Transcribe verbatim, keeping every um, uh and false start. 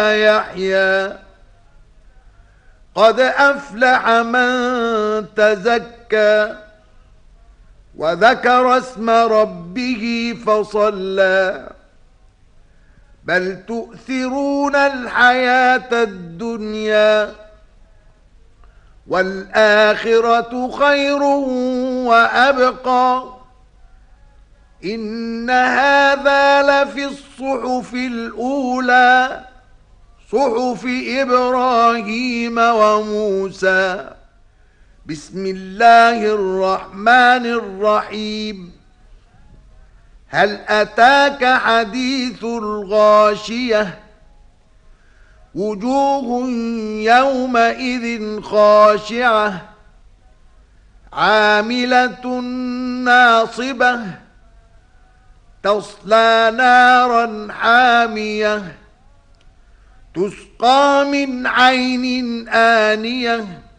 يحيى قد أفلح من تزكى وذكر اسم ربه فصلى بل تؤثرون الحياة الدنيا والآخرة خير وأبقى إن هذا لفي الصحف الأولى صحف إبراهيم وموسى. بسم الله الرحمن الرحيم. هل أتاك حديث الغاشية وجوه يومئذ خاشعة عاملة ناصبة تصلى نارا حامية تسقى من عين آنية